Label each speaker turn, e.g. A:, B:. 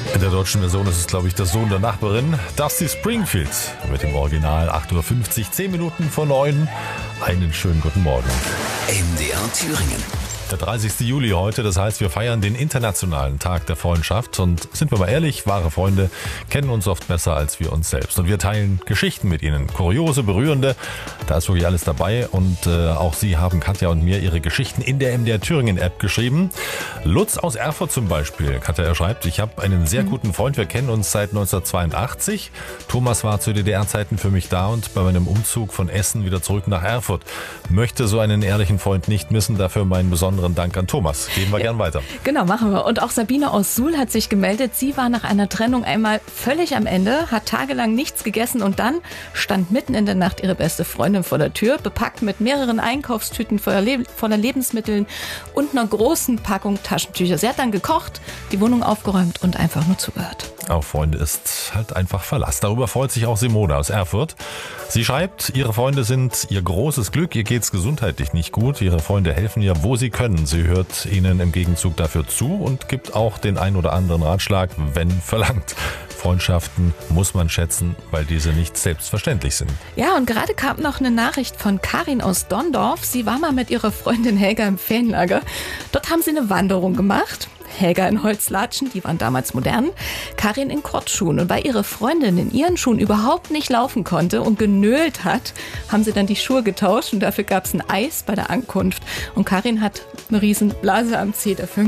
A: In der deutschen Version ist es, glaube ich, der Sohn der Nachbarin, Dusty Springfield. Mit dem Original 8.50 Uhr, 10 Minuten vor 9. Einen schönen guten Morgen.
B: MDR Thüringen.
A: Der 30. Juli heute, das heißt, wir feiern den Internationalen Tag der Freundschaft. Und sind wir mal ehrlich, wahre Freunde kennen uns oft besser als wir uns selbst. Und wir teilen Geschichten mit ihnen, kuriose, berührende, da ist wirklich alles dabei. Und auch Sie haben Katja und mir ihre Geschichten in der MDR Thüringen App geschrieben. Lutz aus Erfurt zum Beispiel, Katja, er schreibt, ich habe einen sehr guten Freund, wir kennen uns seit 1982. Thomas war zu DDR-Zeiten für mich da und bei meinem Umzug von Essen wieder zurück nach Erfurt. Möchte so einen ehrlichen Freund nicht missen, dafür meinen besonderen Dank an Thomas. Gehen wir gern weiter.
C: Genau, machen wir. Und auch Sabine aus Suhl hat sich gemeldet. Sie war nach einer Trennung einmal völlig am Ende, hat tagelang nichts gegessen und dann stand mitten in der Nacht ihre beste Freundin vor der Tür, bepackt mit mehreren Einkaufstüten voller Lebensmitteln und einer großen Packung Taschentücher. Sie hat dann gekocht, die Wohnung aufgeräumt und einfach nur zugehört.
A: Auf Freunde ist halt einfach Verlass. Darüber freut sich auch Simone aus Erfurt. Sie schreibt, ihre Freunde sind ihr großes Glück, ihr geht's gesundheitlich nicht gut. Ihre Freunde helfen ihr, wo sie können. Sie hört ihnen im Gegenzug dafür zu und gibt auch den ein oder anderen Ratschlag, wenn verlangt. Freundschaften muss man schätzen, weil diese nicht selbstverständlich sind.
C: Ja, und gerade kam noch eine Nachricht von Karin aus Donndorf. Sie war mal mit ihrer Freundin Helga im Ferienlager. Dort haben sie eine Wanderung gemacht. Helga in Holzlatschen, die waren damals modern, Karin in Kortschuhen. Und weil ihre Freundin in ihren Schuhen überhaupt nicht laufen konnte und genölt hat, haben sie dann die Schuhe getauscht und dafür gab es ein Eis bei der Ankunft. Und Karin hat eine riesen Blase am Zeh dafür